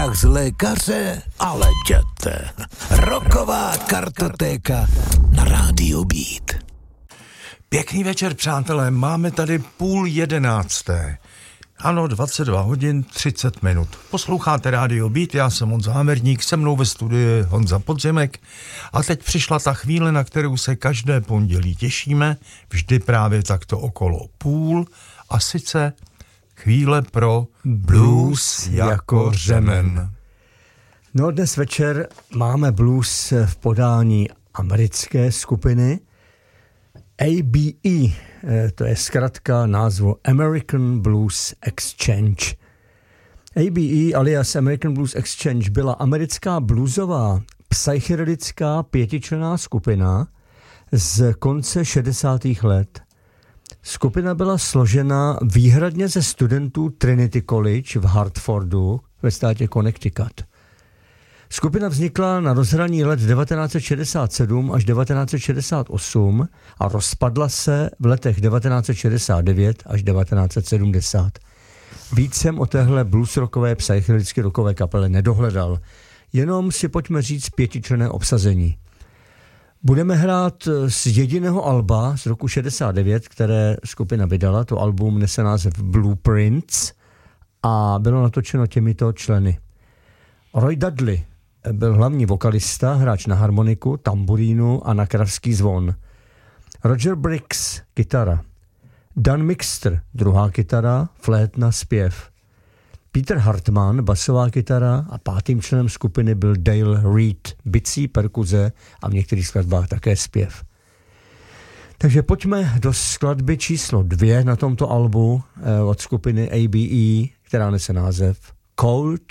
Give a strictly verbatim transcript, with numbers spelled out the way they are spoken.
strach z lékaře, ale jděte. Rocková kartotéka na rádiu Beat. Pěkný večer, přátelé, máme tady půl jedenácté. Ano, dvacet dva hodin třicet minut. Posloucháte rádio Beat, já jsem Honza Hamerník, se mnou ve studiu Honza Podzimek. A teď přišla ta chvíle, na kterou se každé pondělí těšíme, vždy právě takto okolo půl, a sice chvíle pro blues jako řemen. No, dnes večer máme blues v podání americké skupiny A B E, to je zkratka názvu American Blues Exchange. A B E alias American Blues Exchange byla americká bluesová psychedelická pětičlenná skupina z konce šedesátých let. Skupina byla složena výhradně ze studentů Trinity College v Hartfordu ve státě Connecticut. Skupina vznikla na rozhraní let devatenáct set šedesát sedm až devatenáct set šedesát osm a rozpadla se v letech devatenáct set šedesát devět až devatenáct set sedmdesát. Víc jsem o téhle bluesrockové psychedelické rockové kapele nedohledal. Jenom si pojďme říct pětičlenné obsazení. Budeme hrát z jediného alba z roku šedesát devět, které skupina vydala. To album nese název Blueprints a bylo natočeno těmito členy. Roy Dudley byl hlavní vokalista, hráč na harmoniku, tamburínu a na kravský zvon. Roger Briggs, kytara. Dan Mixter, druhá kytara, flétna, zpěv. Peter Hartman, basová kytara, a pátým členem skupiny byl Dale Reed, bicí, perkuze a v některých skladbách také zpěv. Takže pojďme do skladby číslo dvě na tomto albu eh, od skupiny A B E, která nese název Cold